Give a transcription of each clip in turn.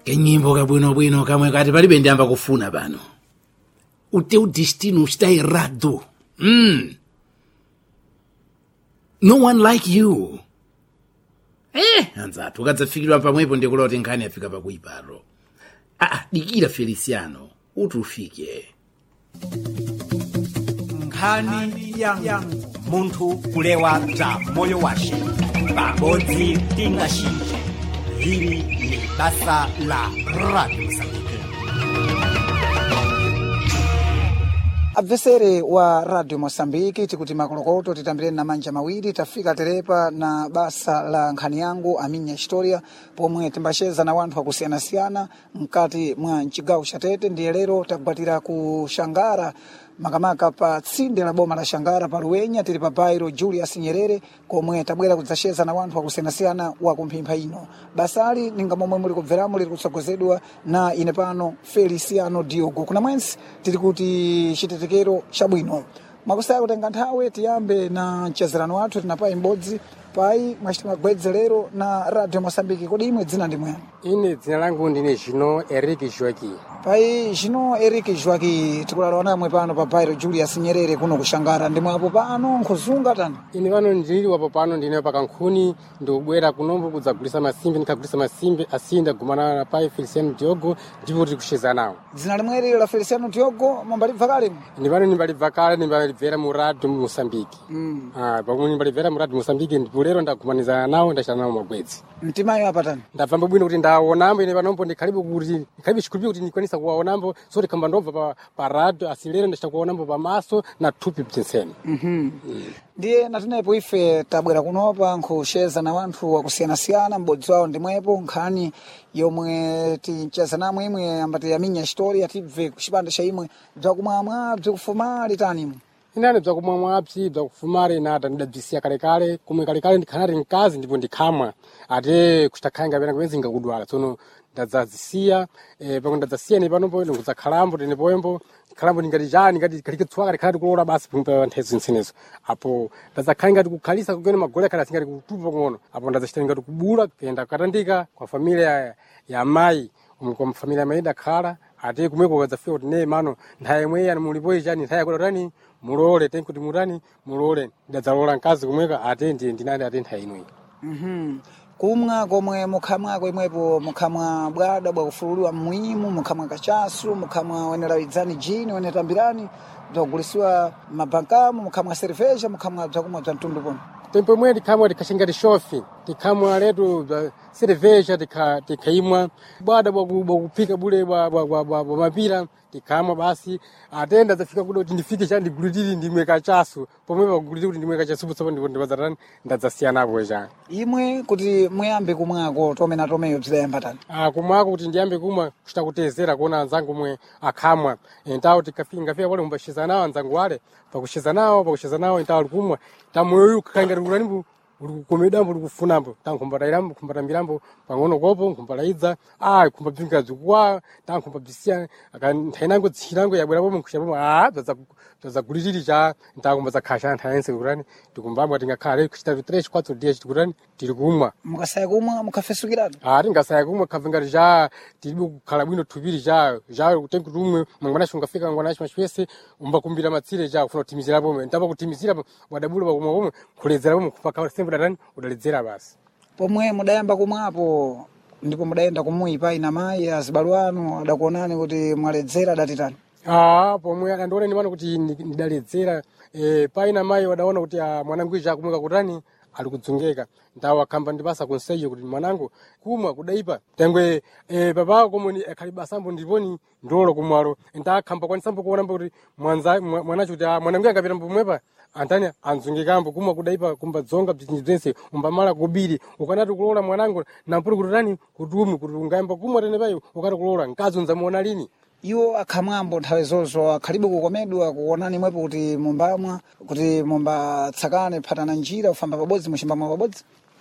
Kenyimbo kabwino kamwe kati palibe ndiyamba kufuna pano. O teu destino está errado. No one like you. Anzatu ukadzafikirwa pamwepo ndikuloti nkhani afika pakuiparo. Dikira Feliciano uti ufike. Nkhani yangu munthu kulewa bza moyo washe pabodzi tingashinje. Hili ni basa la Radio Mozambique. Abvesere wa Radio Mozambique tikuti makolokoto titambireni na manja mawiri tafika terepa na basa la nkhani yangu aminya historia pomwe timbasheza na wanthu akusiyana-siyana mkati mwa mchigawo cha Tete. Ndiye lero takupatira ku Shangara makamaka pa tsinde la boma la Shangara pa Luwenya tili pa bairo Julius Nyerere komwe tabwera kudzasheza na wanthu akusiyana-siyana wa kumphimpha ino. Basali ninga momwe muli kubveramo liri kutsogozedwa na ine pano Feliciano Diogo. Kuna mwensi tili kuti chitetekero chabwino mwakusaya kutenga nthawe tiyambe na mchezerano wathu tinapayi m'bodzi pai mwachitima gwedze lero na Radio Mozambique. Kodi imwe dzina ndimwe? Ine dzina langu ndine Jino Eric Joaki. Pai Jino Eric Joaki tikulalawana mwe pano pa bairo Julius Nyerere kuno kushangara ndimwe apo pano nkuzunga tani? Ine pano ndili wapo pano ndine pakankhuni ndikubwera kunombo kudzagulisa masimbi ndikagulisa masimbi asinda gumana na pai Feliciano Diogo ndipo tiri kusheza nawo. Dzina limwe lili la Feliciano Diogo mumbalibva kale? Ine pano nimbalibva kale nimbalibvera mu Radio Mozambique. Pamwe nimbalibvera mu Radio Mozambique ndipo lero ndagumanizana nawo ndachita nawo magwedzi. Mtimayo apa tani? Ndabva bwino kuti ndaonambo ine panombo ndikhalibe kuti ndikhalibe chikhulupiriro kuti ndikwanisa kuwaonambo so tikamba ndobva pa radio asilero ndachita kuwaonambo pamaso na thupi bzinseni. Ndiye natunepo ife tabwera kunopa nkusheza na wanthu wakusiyana-siyana m'bodzi wawo ndimwepo nkhani yomwe tincheza namwe imwe ambati yaminya historia tibve kuchipande cha imwe bzakumwamwa bzikufumali tani imwe. Inani bzakumwamwabzi bzakufumali nata ndidabzisiya kalekale kumwe kalekale ndikhanati mkazi ndipo ndikhamwa ate kuchitakhainga pena kumene zingakudwala tsono ndadzazisiya pamwe ndadzasiya ni panopo ndikudzakhalambo tenepoyembo khalambo ndingati jani ngati kalikitswaka tikhala tikulola basi pamwe nthezo zinsenezo apo ndadzakhala ngati kukhalisa kugene magole akhala singati kutupa kuono apo ndadzachita ngati kubula kuyenda kukatandika kwa familia ya mayi kwa familia mayi dakhala ate kumweko kadzafika kuti ne mano nthawi yemwe ani mulipoyi chani nthawi yakuti tani mulole tenkuti mutani mulole ndadzalola mkazi kumweka ate ndiye ndinani ate nthawi inoyi. Kumwa komwe mukhamwako imwepo mukhamwa bwada bwakufululiwa mwimu mukhamwa kachasu mukhamwa wenelawizani jini wenetambirani bzakugulisiwa mabankamu mukhamwa cerveja mukhamwa bzakumwa bza mtundu pono. Tempo imwe tikhamwa tikhachingati shofi tikhamwa letu cerveja tikhaimwa bwada bwakuphika bule bwa mapira tikhamwa basi atenda zafika kuda kuti ndifike cha ndigulitiri ndimwe kachasu pomwe bagulitiri kuti ndimwe kachasu potsapa ndipo ndibazarani ndadzasiya napo cha imwe kuti muyambe kumwako tomena tomeyo bzidayamba tani. Kumwako kuti ndiyambe kumwa kuchita kutezera kuona anzangu mwe akhamwa entawo ngafika pale mumbashiza nawo anzangu wale pakushiza nawo entawo likumwa tamoyo kukangati kulani ulikukomedambo ulikufunambo tankumbatayirambo kumbatambirambo pang'ono kopo nkumbataidza kumbabzinga zikuwa tankumbabzisiya nthainango dzichirango yabwerapo mkushapo dzadzagulitiri cha ntakumba zakhasha nthayense kurani tikumbambo tingakhala kuchita 3-4 dias tikurani tiri kumwa mukasaya kumwa mukafesukirana tingasaya kumwa khavingati cha tilibe kukhala bwino thupiri cha kutenkuti umwe mangwanacho ungafika mangwanacho machipese umbakumbira matsire cha kufuna kutimizira pomwe ntapa kutimizira wadabula pakumwa pomwe kuledzera pomwe kupaka sembe datani udaledzera basi pomwe mudayamba kumwapo ndipo mudayenda kumuyi pai na mayi azibalu anu adakuonani kuti mwaledzera adatitani. Pomwe adandiona ni mano kuti ndidaledzera pai na mayi wadaona kuti mwanangu ija kumweka kutani ali kudzungeka ndawa khamba ndipasa konseyo kuti mwanangu kumwa kudaipa tengwe baba komwe akhali basambo ndiponi ndolo kumwalo ndakhamba kwanisambo kuonamba kuti mwanacho kuti mwanangu angapita pomwepa antanya anzungikambo kumwa kudaipa kumbadzonga bzinyense umbamala kubiri ukanati kulola mwanangu nampuri kuti tani kutumwi kuti ungayamba kumwa tene payo ukati kulola mkazi unzamuona lini. Iwo akhamwambo nthawi zozo akhalibe kukomedwa kuonani mwepo kuti mumbamwa kuti mumbatsakane phatana njira ufamba pabodzi muchimbamwa pabodzi.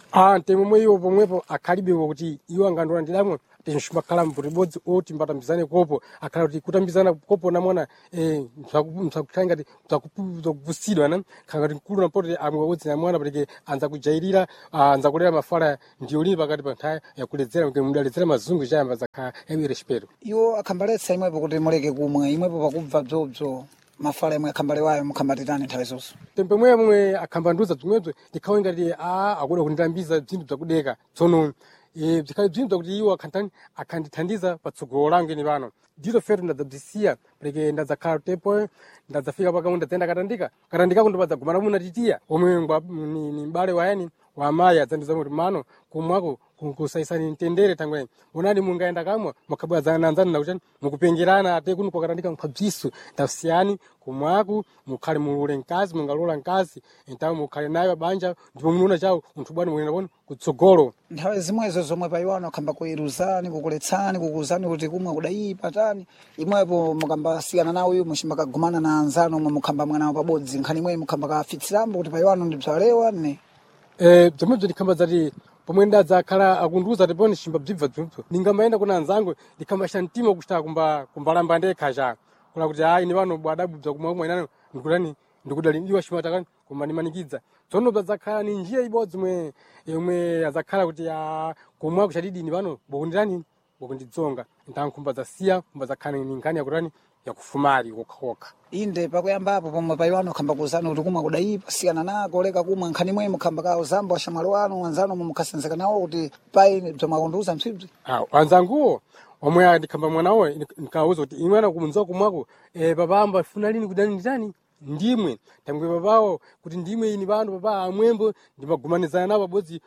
temwe iwo pomwepo akhalibe kuti iwo angandora ndilamo tinshmakhala mburibodzi oti mbatambizane kopo akhala kuti kutambizana kopo namona msakukhanga kuti msakuvusidwa na khanga kuti mkulu napoti amwe wodzi namwana patike anza kujairira anza kulera mafala ndiyo lini pakati pa nthaya yakuledzera kuti mudaledzera mazungu chayamba zakha yabi respect iwo akhambaletsa imwepo kuti muleke kumwa imwepo pakubva bzobzo mafala imwe akhambale wayo mukhambatirani nthawi zonse tempemwe akhambanduza bzimwebzo ndikhawa ngati akuda kunditambiza bzinthu bzakudeka tsono bzikhali bzinthu bzakuti iwo akhandithandiza patsogolo langu ine pano ndito fetu ndadzabzisiya paleke ndadzakhala tepo ndadzafika pakamwe ndadzayenda katandikako ndopadzagumana muna titiya omwe ni m'bale wayani wa amayi adzandiza kuti mano kumwako kusayisani mtendere tangweni munani mungaenda kamwa mukhabwazana nanzani nakuchani mukupengerana ate kuno kwakatandika mkhabziso ndasiyani kumwaku mukhale mulule mkazi mungalola mkazi entawo mukhale nayo banja ndipo mununa chawo munthu bwana mwina poni kutsogolo nthawi zimwezo zomwe paiwano akhamba kuiruzani kukuletsani kukuuzani kuti kumwa kudayipa tani imwepo mukambasiyana nawo uyu muchimbakagumana na anzanu omwe mukhamba mwanawo pabodzi nkhani imweyi mukhamba kafitsirambo kuti paiwano ndibzalewa ne bzomwebzo ndikhamba zati pomwe ndadzakhala akundiuza tiponi chimba bzibva bzibzo ndingamayenda kuna anzangu ndikhambasha mtima kuchita kumbalamba ndekha cha kuna kuti ine pano bwadabubza kumwa inano ndikutani ndikudaliwa chimatakani kumanimanikidza tsono bzadzakhala ni njira ibodzi yomwe adzakhala kuti kumwa kuchadidi ine pano bokundirani bokundidzonga ntankhumba zasiya khumba zakhala ni nkhani yakutani yakufumali kokha inde pakuyambapo pomwe paiwano khamba kuzana kuti kumwa kudayipa siyana nako leka kumwa nkhani imweyi mukhamba kawo zambo ashamwalo wanu anzanu omwe mukhasenzeka nawo kuti paine bzomwe akundiuza msibzi anzanguwo omwe ndikhamba mwanawo nikawuza kuti imwana kumunza kumwako papamba funa lini kudani nditani ndimwe tangwe papawo kuti ndimwe ini pano papa amwembo ndimagumanizana nawo pabodzi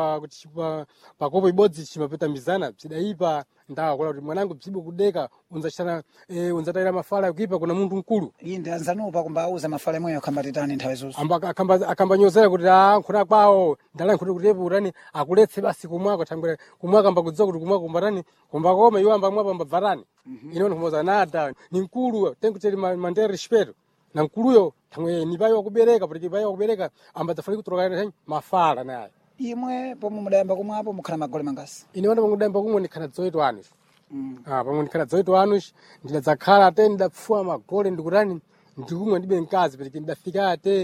pakopo ibodzi chimapetambizana bzidayipa ndakola kuti mwanangu bzibo kudeka unzachana unzatayira mafala yakuipa kuna munthu mkulu inde anzanuwo pakumbauza mafala imweyo akhamba titani nthawi zonse akambanyozera kuti nkhuna kwawo ndalankhule kutepo utani akuletse basi kumwako thangwe kumwako amba kudziwa kuti kumwako kumbatani kumbakoma iwo amba mwapo ambabvarani ine ndikhomoza nada ni mkulu tenkucheri mandere respeto na mkuluyo thangwe ni pai wakubereka porque pai wakubereka amba dzafali kutrokana mafala naye imwe pomwe mudayamba kumwapo mukhala magole mangasi ine wanda mudayamba kumwe ndikhala 18 anos pamwe ndikhala 18 anos ndidadzakhala ate ndidapfuwa magole ndikutani ndikumwe ndibe mkazi porque ndidafika ate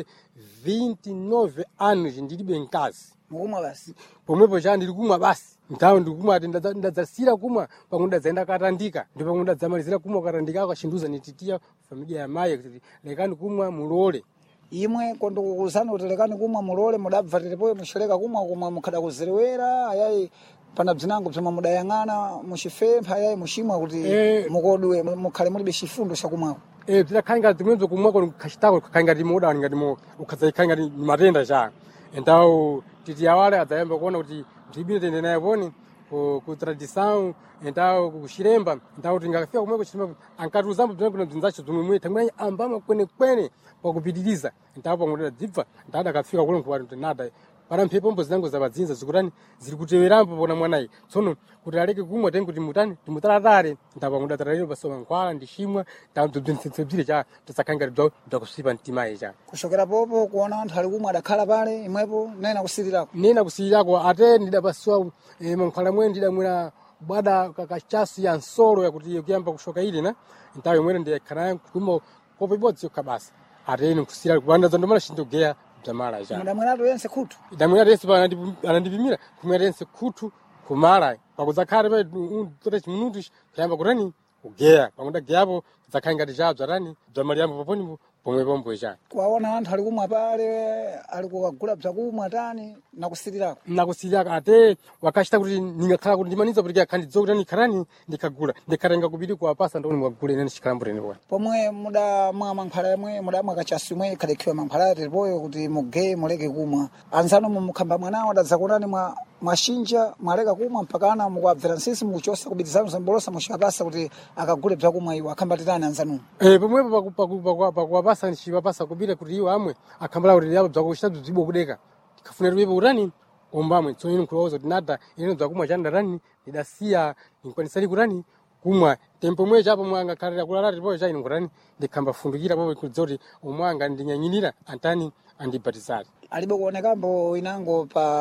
29 anos ndilibe mkazi mukumwa basi pomwepo cha ndilikumwa basi ntawo ndikumwa ati ndadzasira kumwa pamwe ndadzaenda katandika ndipo pamwe ndadzamalizira kumwa katandika akashinduza nititiya familia ya mayi kuti lekani kumwa mulole imwe kondokukuzana kuti lekani kumwa mulole mudabvatirepoyo mushereka kumwa kumwe mukhada kuzerewera ayayi pana bzinango bzomwe mudayang'ana muchifempha ayayi muchimwa kuti mukodwe mukhale mulibe chifundo chakumwako bzidakhala zimwezo kumwako khachitako khala ngati modani ngati ukhadzayikhala ngati matenda cha entawo titi awale adzayamba kuona kuti bzibine tende naye poni ku tradição entawo kuxiremba entawo tingafika kumweko chiremba ankatiuzambo bzimwe bzinzacho zomwe thangwe ambama kwenekwene pakupitiriza entawo pamwe dzibva ntada akafika kule nkuwati kuti nada para mphepombo zinango zabadzinza zikutani ziri kutewerambo pona mwanayi tsono kuti aleke kumwa tengi kuti mutani timutaratare ntapa mudatarariro pasoma nkhwala ndishimwa tabzibzire cha tisakhanga bzakusipa mtimayi cha kushokera popo kuona anthu ali kumwe adakhala pale imwepo nena kusirirako ate ndidapasiwa mankhwala mwe ndidamwera bwada kakachasu ya nsolo yakuti kuyamba kushoka ili na ntayo mwere ndiyekhala kumwa kopo ibodzi yokha basi ate ine kusirira kupanda zandomala chindogeya bzamala cha mudamwerato yense khutu idamwera yense anandipimira kumwera yense khutu kumala pakudzakhala pa 30 minutos kuyamba kutani kugeya pakudageyapo dzakhala ngati cha bzatani bzamaliyambo paponipo pomwe pomwe cha kuwaona anthu ali kumwa pale ali kukagula bzakumwa tani nakusirirako ate wakachita kuti ningakhala kuti ndimaniza kuti akhandidziwa kuti nikhalani ndikagula ndikhatenga kupiti kuwapasa ndoni mwagule nene chikhalambutenepo pomwe mudamwa mankhwala yamwe mudamwa kachasu imwe ikhadekhiwa mankhwala yatilipoyo kuti mugeye muleke kumwa anzanu mukhamba mwanawo adadzakunani mwashinja mwaleka kumwa mpakana mukuabvera nsisi mukuchosa kubitizanu zambolosa muchikapasa kuti akagule bzakumwa iwo akhambatitani anzanu pomwepo pakuwapasa ndichipapasa kupita kuti iwo amwe akhambala kuti yapo bzakuchita bzibo kudeka tikhafunira ipo utani ombamwe tsono ine nkhulawuza kuti nada ine bzakumwa chandarani ndidasiya ndinkwanisali kutani kumwa tempo mwe chapo mwanga khalira kulala ndipo chaino ngurani ndikhamba fundukira popo kudzoti umwanga ndinyanyinira antani andibatizali alibe kuonekambo inango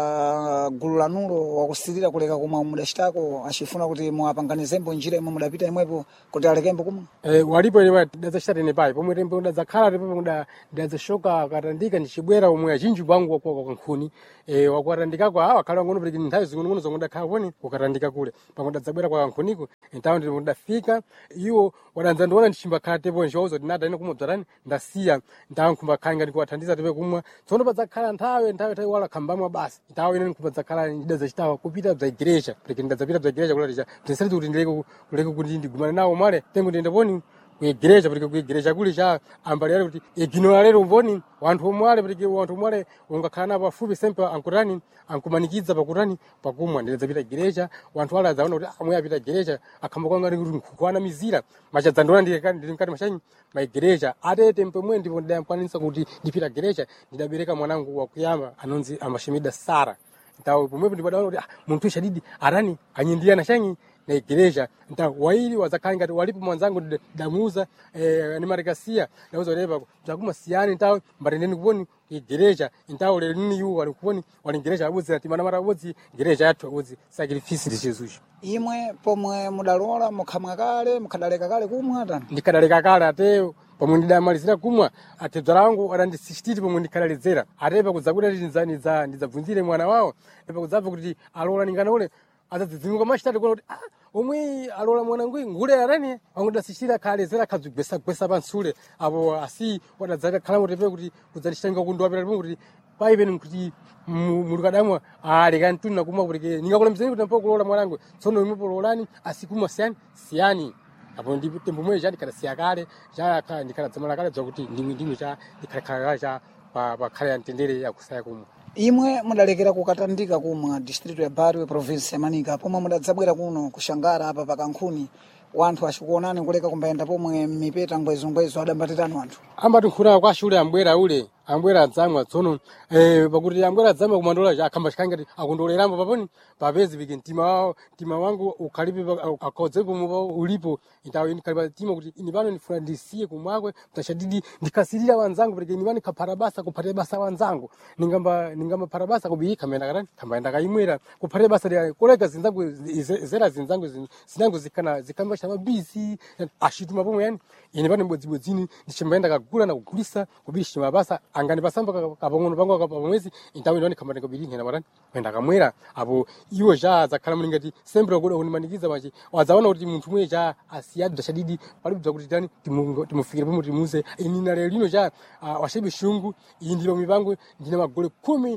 pa gulu lanulo wakusilira kuleka kumwa mudachitako achifuna kuti muwapanganizembo njira imwe mudapita imwepo kuti alekembo kumwa walipo ine dadzachitane payi pomwe tembo dadzakhala ndipo dadzashoka katandika ndichibwera omwe achinji kwangu kwa kankhuni wakuatandikako wakhala ngono pali nthawi zing'ono zomwe dakhala poni ukatandika kule pamwe dadzabwera kwa kankhuniko entawo ndipo ndafika iwo wadanza ndiona ndichimbakhala tepo njozo tinada ine kumubzarani ndasiya ndankhumba khanga ndikuwathandiza tepe kumwa tsono padzakhala nthawi wala khambamwa basi itawo ine ndikumbadzakhala ndidadzachitawa kupita bza igreja kuti ndadzapita bza igreja kulaticha ndisaliti kuti ndileke kuti ndigumane nawo male tengo ndiende poni kuigreja kuti kuigreja kuli cha ambali yale kuti igino lero mboni wanthu omwale kuti wanthu omwale ungakhala napo pafupi sempe ankurani ankumanikiza pakurani pakumwa ndidadzapita igreja wanthu wala azaona kuti amwe apita igreja akhamba kwanga kuti kukwana mizira machadzandona ndili mkati machanyi maigreja atete mpemwe ndipo ndidayamkwanisa kuti ndipita igreja ndidabereka mwanangu wakuyamba anonzi amashimida Sara ntawo pomwepo ndipadaona kuti munthu shadidi arani anyindiyana chanyi na igreja nta waili wazakhala ngati walipo mwanzangu damuza ni marikasia nauza leva zakuma siani ntawo mbatendeni kuponi igreja ntawo lero nini yu wali kuponi wali igreja abudzi ati mana mara abudzi igreja yathu abudzi sacrifice ndi Jesus imwe pomwe mudalola mukhamwa kale mukhadaleka kale kumwa atani ndikadaleka kale ate pomwe ndidamalizira kumwa ate bzalangu adandisishititi pomwe ndikhalalizera atepa kudzakuti ndidzabvunzire mwana wawo epa kudzabva kuti alola ningana ule azadzidzimuka machitatu kuona kuti omwe alola mwanangu ngule arani wangudasishira khalezera khadzigwesa pansule apo asi wadadzakhala mutepe kuti kudzatishanga kundowapita kuti paipeni kuti mulikadamwa aleka ntuna kumwa kuti ningakulemezeni kuti nampo kulola mwanangu tsono imwe pololani asikumwa siyani apo ndipo tembo mwe chati kana siyakale chaka ndikhala dzamala kale dzakuti ndimwe cha ndikhala cha pa khale ya mtendere yakusaya kumwa imwe mudalekera kukatandika kumwa district ya Barwe province ya Manika pomwe mudadzabwera kuno kushangara apa pakankhuni wanthu achikuonani kuleka kumbayenda pomwe mipeta ngwezongwezo adambatirani wanthu ambati nkhuna kwa shule ambwera ule ambwera adzamwa tsono pakuti ambwera adzamwa kumandola cha akhamba chikangati akundolerambo paponi papezi piki mtima wangu ukhalipe akodzepo mupo ulipo itawo inikalipa tima kuti ini pano ndifuna ndisiye kumwakwe mtashadidi ndikasirira wanzangu kuti ini pano kaphata basa kuphata basa wanzangu ningamba phata basa kubiyika menda katani kambayenda kaimwera kuphata basa lya koleka zinzangu zera zinzangu zinangu zikamba chama busy ashituma pomwe yani ini pano mbodzibodzini ndichimbayenda kagula na kugulisa kubishi mabasa angani pasamba kapang'ono pangu kapamwezi intawo ndoni khamba ndikabiri matani menda kamwera apo iwo cha zakhala muli ngati sempre kuda kunimanikiza machi wadzaona kuti munthu mwe cha asiyadu dashadidi pali kubza kuti tani timufikire pomwe timuze inina lero lino cha washebe shungu iyi ndilo mipango ndina magole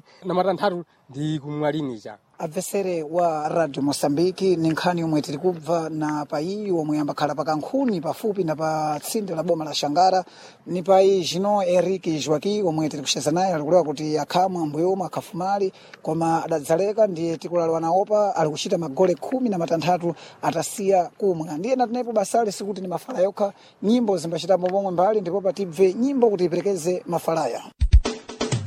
13 ndi kumwalini cha abvesere wa Radio Mosambiki ni nkhani yomwe tiri kubva na payi omwe ambakhala pakankhuni pafupi na pa tsinde la boma la Shangara ni payi Jino Eric Joaquim omwe tiri kusheza naye alikulewa kuti akhamwa mbuyo omwe akhafumali koma adadzaleka ndiye tikulalwa naopa ali kuchita magole 16 atasiya kumwa ndiye natenepo basale sikuti ni mafala yokha nyimbo zimbachitambo pomwe mbali ndipo patibve nyimbo kuti iperekeze mafalaya